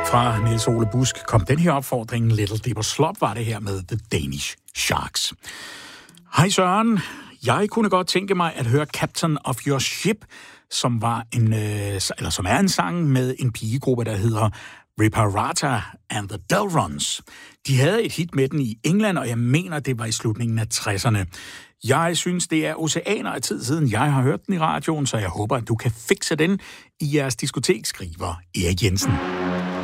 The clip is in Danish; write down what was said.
Fra Niels Ole Busk kom den her opfordring. Little Dipper Slop var det her med The Danish Sharks. Hej Søren. Jeg kunne godt tænke mig at høre Captain of Your Ship, som er en sang med en pigegruppe, der hedder Reparata and the Delrons. De havde et hit med den i England, og jeg mener, det var i slutningen af 60'erne. Jeg synes, det er oceaner af tid siden, jeg har hørt den i radioen, så jeg håber, at du kan fikse den i jeres diskotek, skriver Erik Jensen.